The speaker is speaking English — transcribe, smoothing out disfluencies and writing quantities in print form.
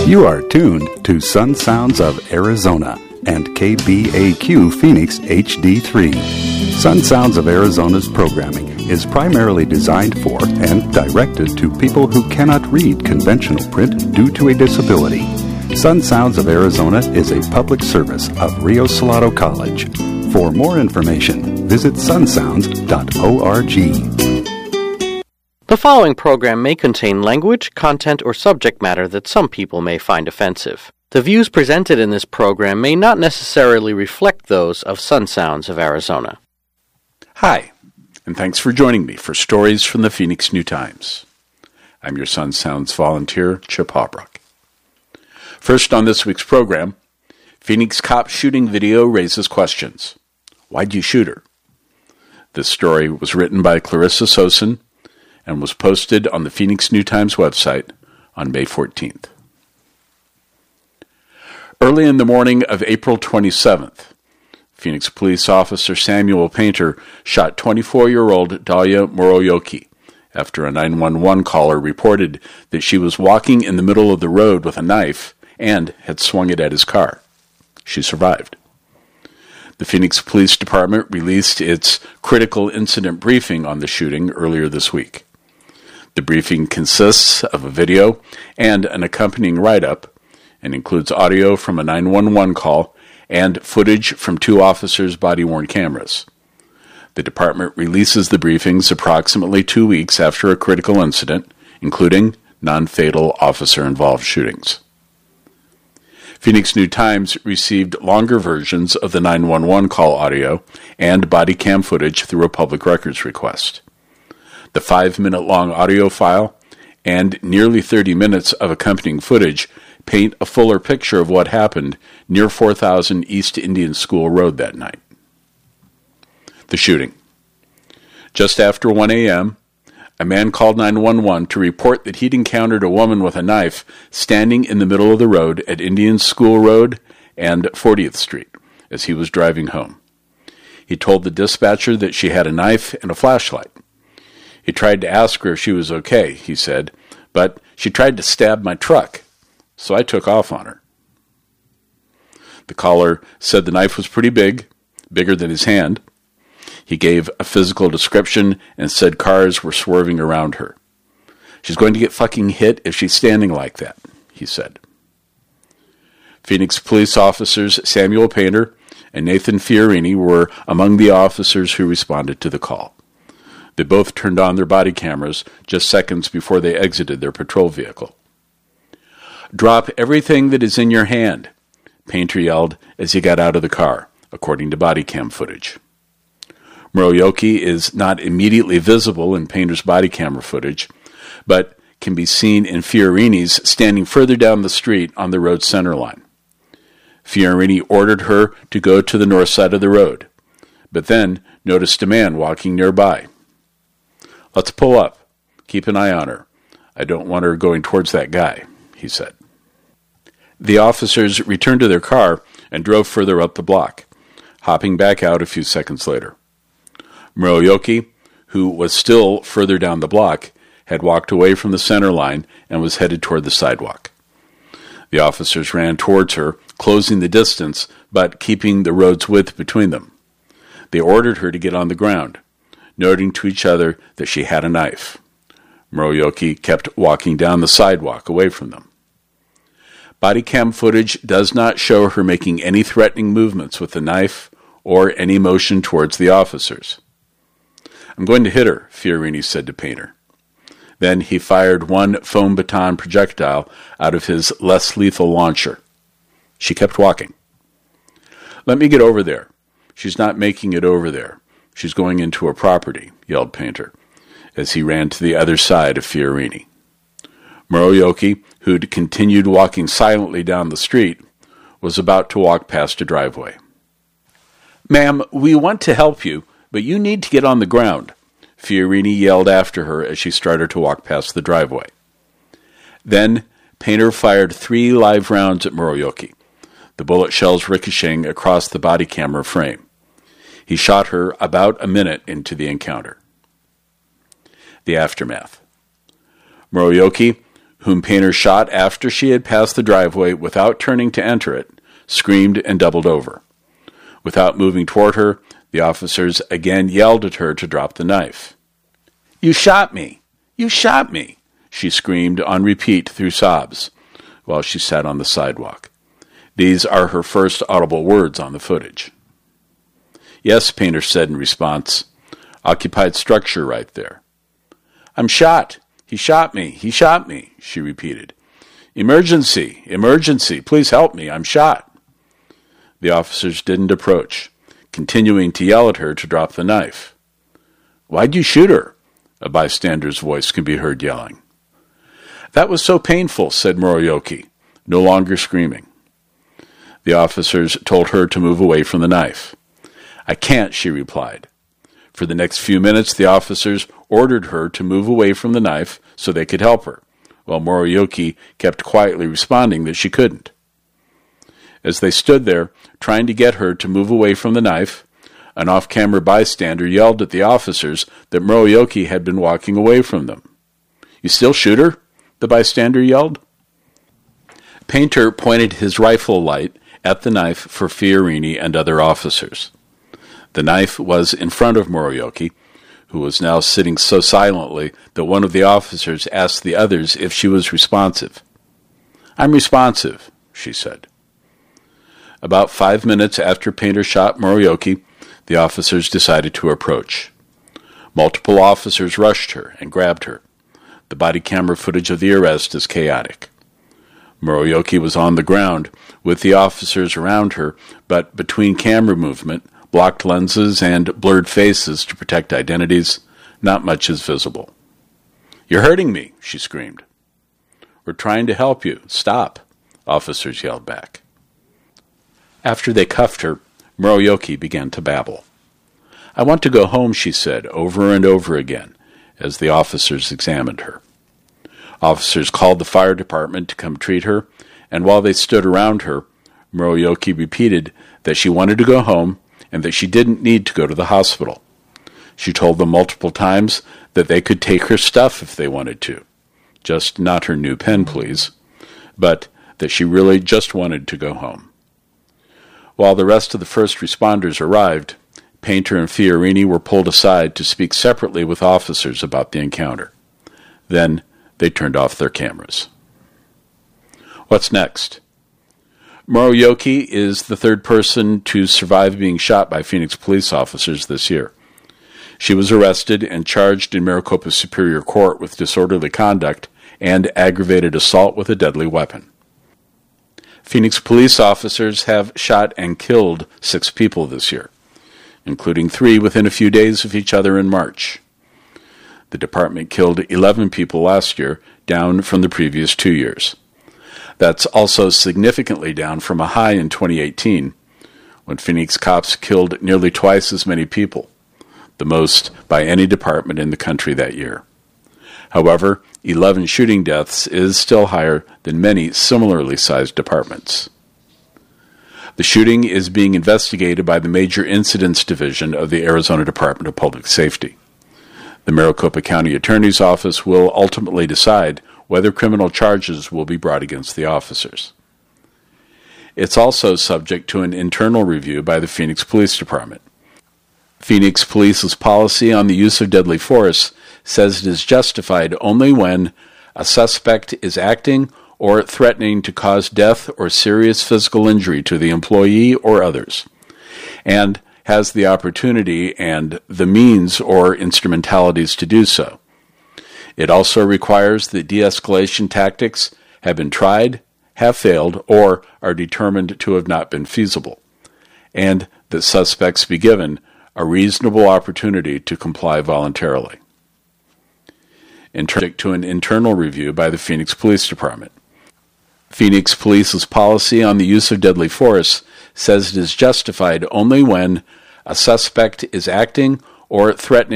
You are tuned to Sun Sounds of Arizona and KBAQ Phoenix HD3. Sun Sounds of Arizona's programming is primarily designed for and directed to people who cannot read conventional print due to a disability. Sun Sounds of Arizona is a public service of Rio Salado College. For more information, visit sunsounds.org. The following program may contain language, content, or subject matter that some people may find offensive. The views presented in this program may not necessarily reflect those of Sun Sounds of Arizona. Hi, and thanks for joining me for Stories from the Phoenix New-Times. I'm your Sun Sounds volunteer, Chip Hawbrook. First on this week's program, Phoenix cop shooting video raises questions. Why'd you shoot her? This story was written by Clarissa Sosin and was posted on the Phoenix New-Times website on May 14th. Early in the morning of April 27th, Phoenix police officer Samuel Painter shot 24-year-old Dalia Moroyoki after a 911 caller reported that she was walking in the middle of the road with a knife and had swung it at his car. She survived. The Phoenix Police Department released its critical incident briefing on the shooting earlier this week. The briefing consists of a video and an accompanying write-up and includes audio from a 911 call and footage from two officers' body-worn cameras. The department releases the briefings approximately 2 weeks after a critical incident, including non-fatal officer-involved shootings. Phoenix New-Times received longer versions of the 911 call audio and body cam footage through a public records request. The 5-minute-long audio file and nearly 30 minutes of accompanying footage paint a fuller picture of what happened near 4000 East Indian School Road that night. The shooting. Just after 1 a.m., a man called 911 to report that he'd encountered a woman with a knife standing in the middle of the road at Indian School Road and 40th Street as he was driving home. He told the dispatcher that she had a knife and a flashlight. He tried to ask her if she was okay, he said, but she tried to stab my truck, so I took off on her. The caller said the knife was pretty big, bigger than his hand. He gave a physical description and said cars were swerving around her. She's going to get fucking hit if she's standing like that, he said. Phoenix police officers Samuel Painter and Nathan Fiorini were among the officers who responded to the call. They both turned on their body cameras just seconds before they exited their patrol vehicle. "Drop everything that is in your hand," Painter yelled as he got out of the car, according to body cam footage. Moroyoki is not immediately visible in Painter's body camera footage, but can be seen in Fiorini's standing further down the street on the road center line. Fiorini ordered her to go to the north side of the road, but then noticed a man walking nearby. "Let's pull up. Keep an eye on her. I don't want her going towards that guy," he said. The officers returned to their car and drove further up the block, hopping back out a few seconds later. Moroyoki, who was still further down the block, had walked away from the center line and was headed toward the sidewalk. The officers ran towards her, closing the distance, but keeping the road's width between them. They ordered her to get on the ground, noting to each other that she had a knife. Moroyoki kept walking down the sidewalk away from them. Body cam footage does not show her making any threatening movements with the knife or any motion towards the officers. "I'm going to hit her," Fiorini said to Painter. Then he fired one foam baton projectile out of his less lethal launcher. She kept walking. "Let me get over there. She's not making it over there. She's going into her property," yelled Painter, as he ran to the other side of Fiorini. Moroyoki, who'd continued walking silently down the street, was about to walk past a driveway. "Ma'am, we want to help you, but you need to get on the ground," Fiorini yelled after her as she started to walk past the driveway. Then Painter fired 3 live rounds at Moroyoki, the bullet shells ricocheting across the body camera frame. He shot her about a minute into the encounter. The aftermath. Moroyoki, whom Painter shot after she had passed the driveway without turning to enter it, screamed and doubled over. Without moving toward her, the officers again yelled at her to drop the knife. "You shot me! You shot me!" she screamed on repeat through sobs, while she sat on the sidewalk. These are her first audible words on the footage. "Yes," Painter said in response. "Occupied structure right there." "I'm shot! He shot me! He shot me!" she repeated. "Emergency! Emergency! Please help me! I'm shot!" The officers didn't approach, continuing to yell at her to drop the knife. "Why'd you shoot her?" a bystander's voice can be heard yelling. "That was so painful," said Moroyoki, no longer screaming. The officers told her to move away from the knife. "I can't," she replied. For the next few minutes, the officers ordered her to move away from the knife so they could help her, while Moroyoki kept quietly responding that she couldn't. As they stood there, trying to get her to move away from the knife, an off-camera bystander yelled at the officers that Moroyoki had been walking away from them. "You still shoot her?" the bystander yelled. Painter pointed his rifle light at the knife for Fiorini and other officers. The knife was in front of Moroyoki, who was now sitting so silently that one of the officers asked the others if she was responsive. "I'm responsive," she said. About 5 minutes after Painter shot Moroyoki, the officers decided to approach. Multiple officers rushed her and grabbed her. The body camera footage of the arrest is chaotic. Moroyoki was on the ground with the officers around her, but between camera movement, blocked lenses, and blurred faces to protect identities, not much is visible. "You're hurting me," she screamed. "We're trying to help you. Stop," officers yelled back. After they cuffed her, Moroyoki began to babble. "I want to go home," she said over and over again as the officers examined her. Officers called the fire department to come treat her, and while they stood around her, Moroyoki repeated that she wanted to go home and that she didn't need to go to the hospital. She told them multiple times that they could take her stuff if they wanted to. Just not her new pen, please. But that she really just wanted to go home. While the rest of the first responders arrived, Painter and Fiorini were pulled aside to speak separately with officers about the encounter. Then they turned off their cameras. What's next? Moroyoki is the third person to survive being shot by Phoenix police officers this year. She was arrested and charged in Maricopa Superior Court with disorderly conduct and aggravated assault with a deadly weapon. Phoenix police officers have shot and killed 6 people this year, including 3 within a few days of each other in March. The department killed 11 people last year, down from the previous 2 years. That's also significantly down from a high in 2018, when Phoenix cops killed nearly twice as many people, the most by any department in the country that year. However, 11 shooting deaths is still higher than many similarly sized departments. The shooting is being investigated by the Major Incidents Division of the Arizona Department of Public Safety. The Maricopa County Attorney's Office will ultimately decide whether criminal charges will be brought against the officers. It's also subject to an internal review by the Phoenix Police Department. Phoenix Police's policy on the use of deadly force says it is justified only when a suspect is acting or threatening to cause death or serious physical injury to the employee or others, and has the opportunity and the means or instrumentalities to do so. It also requires that de-escalation tactics have been tried, have failed, or are determined to have not been feasible, and that suspects be given a reasonable opportunity to comply voluntarily. Subject to an internal review by the Phoenix Police Department. Phoenix Police's policy on the use of deadly force says it is justified only when a suspect is acting or threatening